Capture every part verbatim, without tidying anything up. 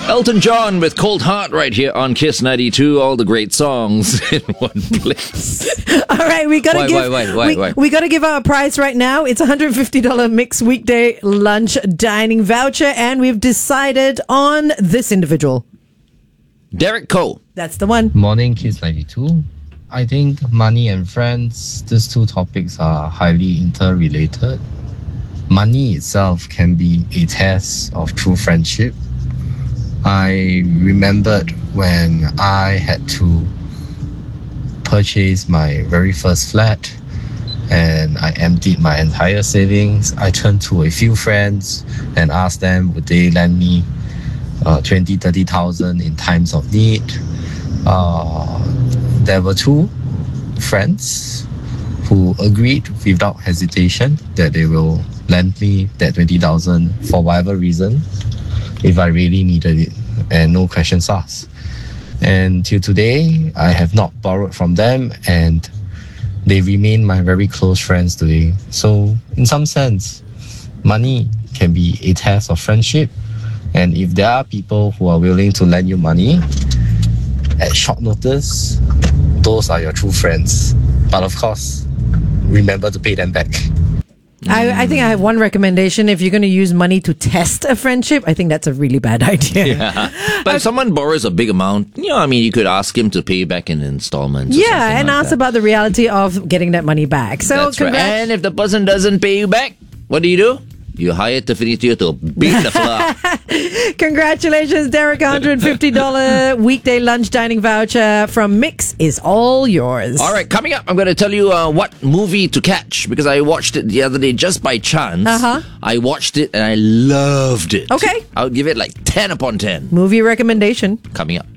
Elton John with Cold Heart right here on Kiss ninety-two. All the great songs in one place. All right, we gotta Why, give why, why, why, we, why? we gotta give our prize right now. It's a one hundred fifty dollars mixed weekday lunch dining voucher, and we've decided on this individual. Derek Cole. That's the one. Morning, Kiss ninety-two. I think money and friends, these two topics are highly interrelated. Money itself can be a test of true friendship. I remembered when I had to purchase my very first flat and I emptied my entire savings. I turned to a few friends and asked them would they lend me uh, twenty, thirty thousand in times of need. Uh, there were two friends who agreed without hesitation that they will lend me that twenty thousand for whatever reason if I really needed it, and no questions asked. And till today, I have not borrowed from them, and they remain my very close friends today. So in some sense, money can be a test of friendship, and if there are people who are willing to lend you money at short notice, those are your true friends. But of course, remember to pay them back. I, I think I have one recommendation. If you're going to use money to test a friendship, I think that's a really bad idea. Yeah. But if someone borrows a big amount, you know, I mean, you could ask him to pay back in installments. or Yeah, something and like ask that. about the reality of getting that money back. So, That's right. congrats. And if the person doesn't pay you back, what do you do? You hire Tiffany to beat the floor. Congratulations, Derek. one hundred fifty dollars weekday lunch dining voucher from Mix is all yours. All right, coming up, I'm going to tell you uh, what movie to catch because I watched it the other day just by chance. Uh-huh. I watched it and I loved it. Okay. I would give it like ten upon ten. Movie recommendation. Coming up.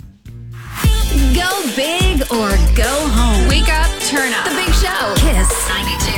Go big or go home. Wake up, turn up. The Big Show. Kiss ninety-two.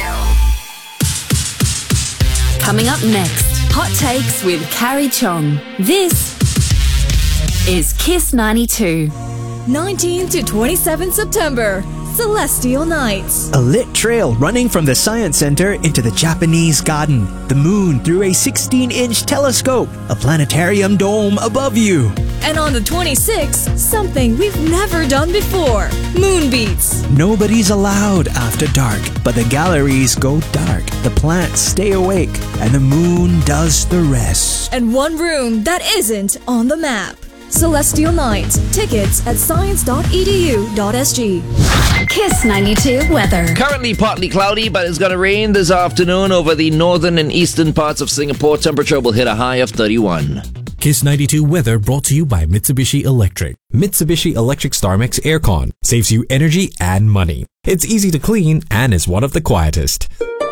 Coming up next, Hot Takes with Carrie Chong. This is Kiss ninety-two. nineteenth to twenty-seventh September, Celestial Nights. A lit trail running from the Science Center into the Japanese garden, the moon through a sixteen-inch telescope, a planetarium dome above you. And on the twenty-sixth, something we've never done before, Moonbeats. Nobody's allowed after dark, but the galleries go dark, the plants stay awake, and the moon does the rest. And one room that isn't on the map. Celestial Nights. Tickets at science dot e d u dot s g. Kiss ninety-two weather. Currently partly cloudy, but it's going to rain this afternoon over the northern and eastern parts of Singapore. Temperature will hit a high of thirty-one. Kiss ninety-two weather brought to you by Mitsubishi Electric. Mitsubishi Electric StarMix Aircon saves you energy and money. It's easy to clean and is one of the quietest.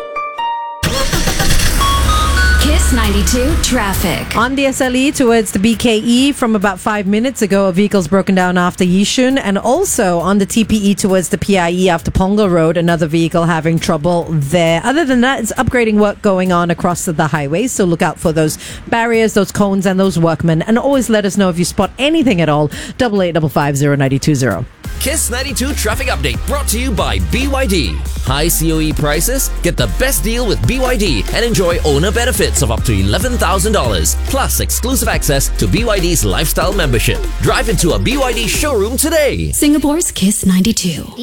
Kiss ninety-two traffic. On the S L E towards the B K E from about five minutes ago, a vehicle's broken down after Yishun, and also on the T P E towards the P I E after Punggol Road, another vehicle having trouble there. Other than that, it's upgrading work going on across the highways, so look out for those barriers, those cones, and those workmen, and always let us know if you spot anything at all. Double eight double five zero ninety two zero. Kiss ninety-two traffic update brought to you by B Y D. High C O E prices? Get the best deal with B Y D and enjoy owner benefits of up to eleven thousand dollars plus exclusive access to B Y D's lifestyle membership. Drive into a B Y D showroom today. Singapore's Kiss ninety-two.